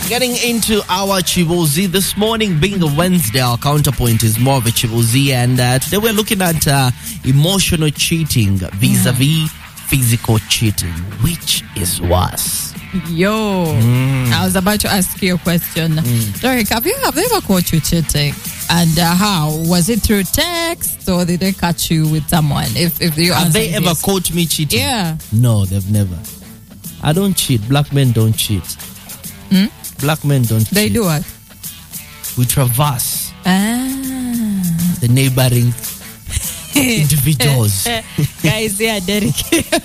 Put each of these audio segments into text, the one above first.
Getting into our Chibozi this morning, being a Wednesday, our counterpoint is more of a Chibozi, and today we're looking at emotional cheating vis-a-vis physical cheating. Which is worse? I was about to ask you a question. Derek, have you ever caught you cheating? And how? Was it through text or did they catch you with someone? If you have they ever caught me cheating? Yeah. No, they've never. I don't cheat. Black men don't cheat. Black men don't cheat. They do what? We traverse the neighboring individuals. Guys, yeah, Derek.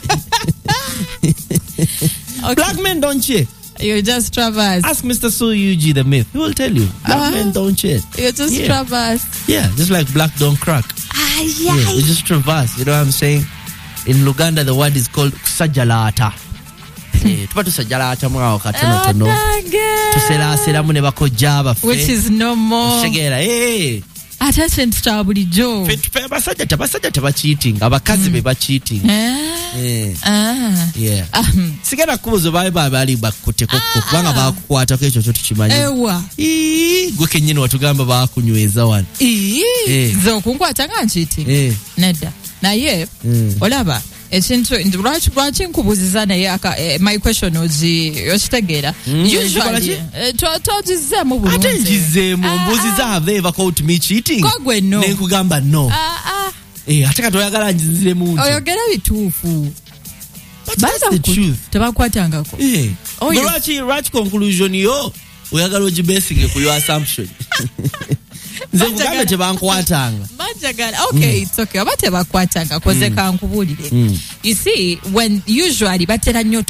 Okay. Black men don't cheat. You just traverse. Ask Mr. Suyuji the myth. He will tell you. Black men don't cheat. You just traverse. Yeah, just like black don't crack. Yeah. You just traverse. You know what I'm saying? In Luganda, the word is called kusajalata. Which is no more. Attachment to bulijo. Basajja tebacheating. Abakazi be bacheating. Yeah. Sigala kubuzo bali bakuteko kubanga bakukwatako ekyo kyo tukimanyi. Ewa. Gwe kennyini watugamba bakunyweza wano. Zo okunkwata nga cheating. Nedda. Naye olaba ekintu lwaki nkubuuziza naye my question okitegeera usually togizeemu bulungi ate ngizeemu mbuuziza have they ever caught me cheating kogwe no nenkugamba no ate kati oyagala njiziremu nti oyogera bituufu that's the truth tebakwatangako lwaki conclusion yo oyagala ogibesinge ku your assumption nze kugambe tebankwatanga manjagala okay it's okay aba tebakwatanga koze kankubulire you see when usually batera nnyo